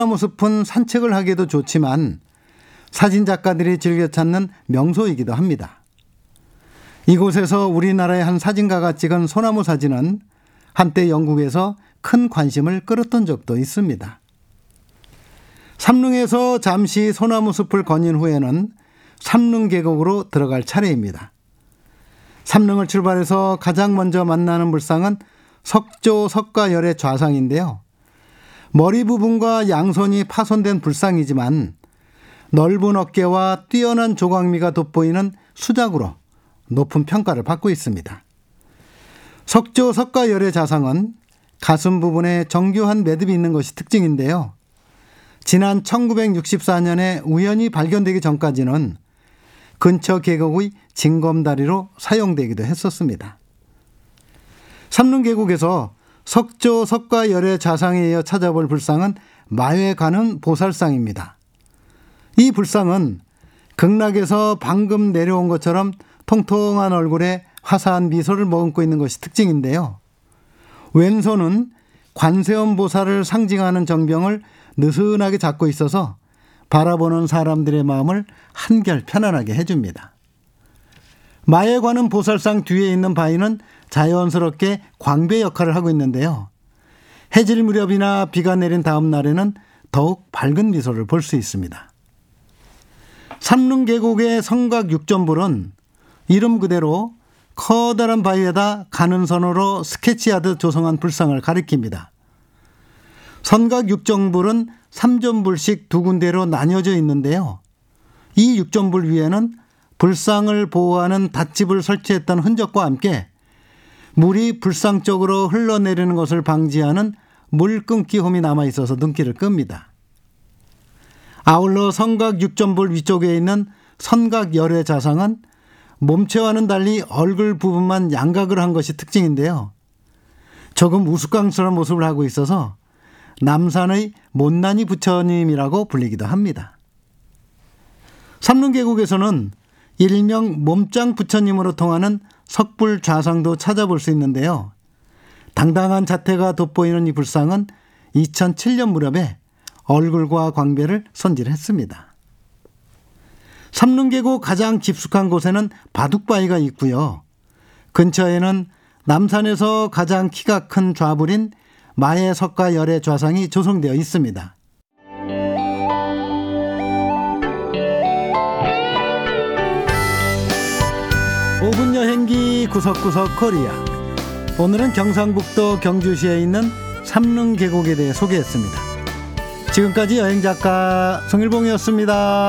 소나무 숲은 산책을 하기도 좋지만 사진 작가들이 즐겨 찾는 명소이기도 합니다. 이곳에서 우리나라의 한 사진가가 찍은 소나무 사진은 한때 영국에서 큰 관심을 끌었던 적도 있습니다. 삼릉에서 잠시 소나무 숲을 거닌 후에는 삼릉계곡으로 들어갈 차례입니다. 삼릉을 출발해서 가장 먼저 만나는 불상은 석조 석가열의 좌상인데요. 머리 부분과 양손이 파손된 불상이지만 넓은 어깨와 뛰어난 조각미가 돋보이는 수작으로 높은 평가를 받고 있습니다. 석조 석가열의 좌상은 가슴 부분에 정교한 매듭이 있는 것이 특징인데요. 지난 1964년에 우연히 발견되기 전까지는 근처 계곡의 징검다리로 사용되기도 했었습니다. 삼릉계곡에서 석조 석가열의 좌상에 이어 찾아볼 불상은 마에 가는 보살상입니다. 이 불상은 극락에서 방금 내려온 것처럼 통통한 얼굴에 화사한 미소를 머금고 있는 것이 특징인데요. 왼손은 관세음 보살을 상징하는 정병을 느슨하게 잡고 있어서 바라보는 사람들의 마음을 한결 편안하게 해줍니다. 마에 관은 보살상 뒤에 있는 바위는 자연스럽게 광배 역할을 하고 있는데요. 해질 무렵이나 비가 내린 다음 날에는 더욱 밝은 미소를 볼 수 있습니다. 삼릉계곡의 성각 육전불은 이름 그대로 커다란 바위에다 가는 선으로 스케치하듯 조성한 불상을 가리킵니다. 선각 육전불은 3전불씩 두 군데로 나뉘어져 있는데요. 이 육전불 위에는 불상을 보호하는 닷집을 설치했던 흔적과 함께 물이 불상 쪽으로 흘러내리는 것을 방지하는 물끊기 홈이 남아있어서 눈길을 끕니다. 아울러 성각 육전불 위쪽에 있는 선각열의 좌상은 몸체와는 달리 얼굴 부분만 양각을 한 것이 특징인데요. 조금 우스꽝스러운 모습을 하고 있어서 남산의 못난이 부처님이라고 불리기도 합니다. 삼릉계곡에서는 일명 몸짱 부처님으로 통하는 석불 좌상도 찾아볼 수 있는데요. 당당한 자태가 돋보이는 이 불상은 2007년 무렵에 얼굴과 광배를 손질했습니다. 삼릉계곡 가장 깊숙한 곳에는 바둑바위가 있고요. 근처에는 남산에서 가장 키가 큰 좌불인 마의 석가열의 좌상이 조성되어 있습니다. (5분) 여행기 구석구석 코리아. 오늘은 경상북도 경주시에 있는 삼릉계곡에 대해 소개했습니다. 지금까지 여행작가 송일봉이었습니다.